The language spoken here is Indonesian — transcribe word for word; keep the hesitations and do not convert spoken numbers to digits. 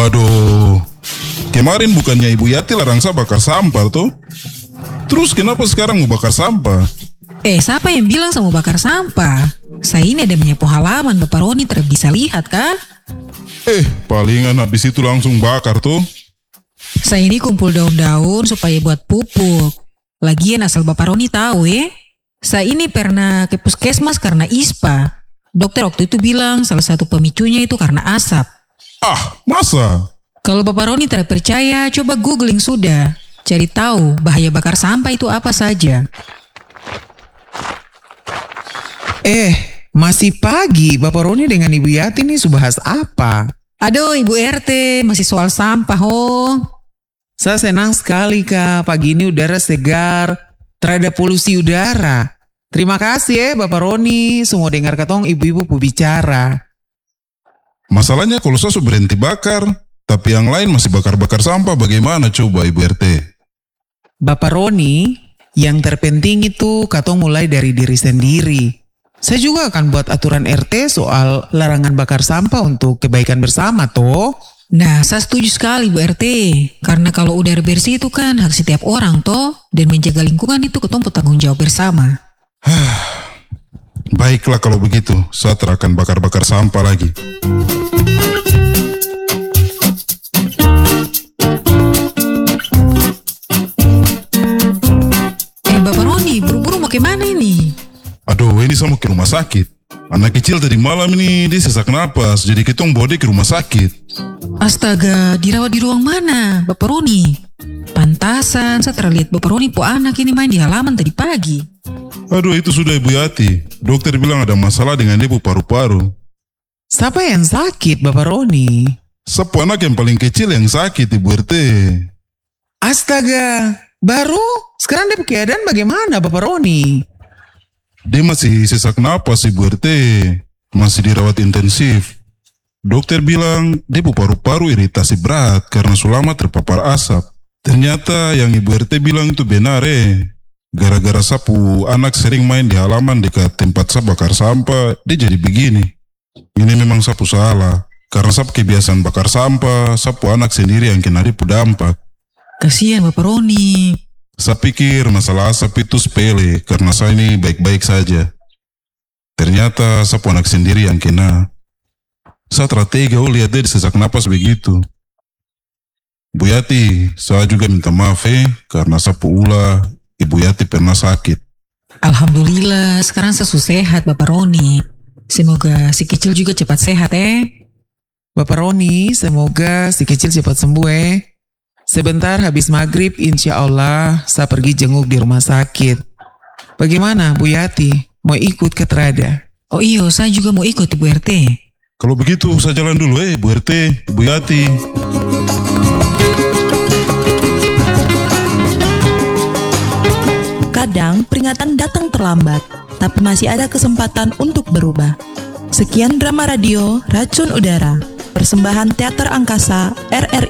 Aduh, kemarin bukannya Ibu Yati larang saya bakar sampah tuh? Terus kenapa sekarang mau bakar sampah? Eh, siapa yang bilang saya mau bakar sampah? Saya ini ada menyapu halaman, Bapak Roni tidak bisa lihat kah? Eh, palingan habis itu langsung bakar tuh. Saya ini kumpul daun-daun supaya buat pupuk. Lagian asal Bapak Roni tahu ya, saya ini pernah ke puskesmas karena ispa. Dokter waktu itu bilang salah satu pemicunya itu karena asap. Ah, masa? Kalau Bapak Roni tidak percaya, coba googling sudah. Cari tahu bahaya bakar sampah itu apa saja. Eh, masih pagi. Bapak Roni dengan Ibu Yati nih sudah bahas apa? Aduh, Ibu R T, masih soal sampah, oh. Saya senang sekali, Kak. Pagi ini udara segar, terhadap polusi udara. Terima kasih ya, Bapak Roni. Semua dengar katong ibu-ibu berbicara. Masalahnya kalau saya sudah berhenti bakar, tapi yang lain masih bakar-bakar sampah, bagaimana coba Ibu R T? Bapak Roni, yang terpenting itu katong mulai dari diri sendiri. Saya juga akan buat aturan R T soal larangan bakar sampah untuk kebaikan bersama, toh. Nah, saya setuju sekali Bu R T. Karena kalau udara bersih itu kan hak setiap orang, toh. Dan menjaga lingkungan itu ketong tanggung jawab bersama. Baiklah kalau begitu, saya akan bakar-bakar sampah lagi. Eh, Bapak Roni, buru-buru mau kemana ini? Aduh, ini saya mau ke rumah sakit. Anak kecil tadi malam ini dia sesak napas, jadi kita bawa dia ke rumah sakit. Astaga, dirawat di ruang mana, Bapak Roni? Pantasan, saya terlihat Bapak Roni po anak ini main di halaman tadi pagi. Aduh, itu sudah Ibu Yati. Dokter bilang ada masalah dengan dia paru-paru. Siapa yang sakit, Bapak Roni? Sapu anak yang paling kecil yang sakit, Ibu R T. Astaga, baru? Sekarang dia keadaan bagaimana, Bapak Roni? Dia masih sesak napas, Ibu R T. Masih dirawat intensif. Dokter bilang dia paru-paru iritasi berat karena selama terpapar asap. Ternyata yang Ibu R T bilang itu benar eh. Gara-gara sapu anak sering main di halaman dekat tempat saya bakar sampah, dia jadi begini. Ini memang sapu salah. Karena sapu kebiasaan bakar sampah, sapu anak sendiri yang kena ribu dampak. Kasihan Bapak Roni. Saya pikir masalah asap itu sepele karena saya ini baik-baik saja. Ternyata sapu anak sendiri yang kena. Saya tega oh lihat dia sesak napas begitu. Bu Yati, saya juga minta maaf eh, karena sapu ulah Ibu Yati pernah sakit. Alhamdulillah, sekarang saya sudah sehat Bapak Roni. Semoga si kecil juga cepat sehat eh. Bapak Roni, semoga si kecil cepat sembuh eh. Sebentar habis maghrib, insya Allah saya pergi jenguk di rumah sakit. Bagaimana Bu Yati? Mau ikut ke Trada? Oh iyo, saya juga mau ikut Ibu R T. Kalau begitu saya jalan dulu eh, Bu R T, Bu Yati. Kadang peringatan datang terlambat, tapi masih ada kesempatan untuk berubah. Sekian drama radio Racun Udara, persembahan Teater Angkasa R R